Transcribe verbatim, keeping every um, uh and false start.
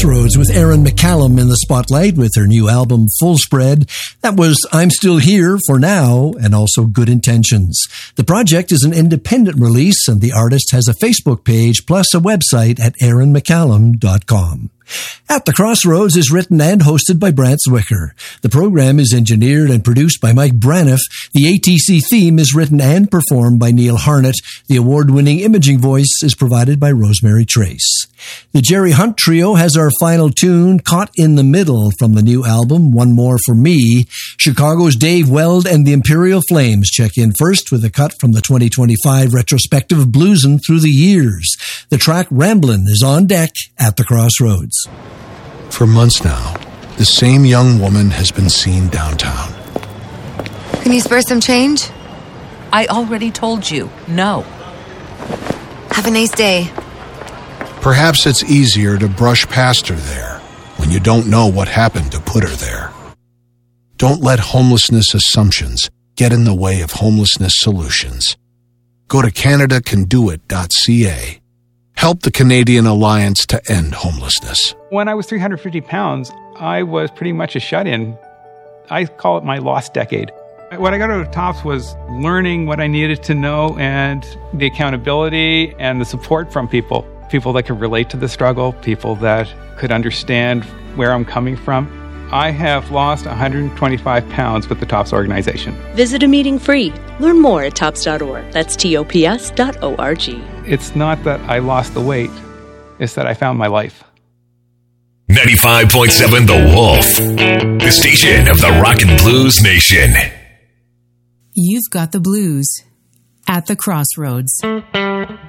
Crossroads with Erin McCallum in the spotlight with her new album Full Spread. That was I'm Still Here for Now and also Good Intentions. The project is an independent release and the artist has a Facebook page plus a website at erin mccallum dot com. At the Crossroads is written and hosted by Brant Zwicker. The program is engineered and produced by Mike Braniff. The A T C theme is written and performed by Neil Harnett. The award-winning imaging voice is provided by Rosemary Trace. The Jerry Hunt Trio has our final tune, Caught in the Middle, from the new album, One More for Me. Chicago's Dave Weld and the Imperial Flames check in first with a cut from the twenty twenty-five retrospective Bluesin' Through the Years. The track Ramblin' is on deck at the Crossroads. For months now, the same young woman has been seen downtown. Can you spare some change? I already told you, no. Have a nice day. Perhaps it's easier to brush past her there when you don't know what happened to put her there. Don't let homelessness assumptions get in the way of homelessness solutions. Go to canada can do it dot c a. Help the Canadian Alliance to End Homelessness. When I was three hundred fifty pounds, I was pretty much a shut-in. I call it my lost decade. What I got out of TOPS was learning what I needed to know and the accountability and the support from people. People that could relate to the struggle, people that could understand where I'm coming from. I have lost one hundred twenty-five pounds with the TOPS organization. Visit a meeting free. Learn more at tops dot org. That's T O P S dot O R G. It's not that I lost the weight, it's that I found my life. ninety-five point seven The Wolf, the station of the Rock and Blues Nation. You've got the blues at the Crossroads.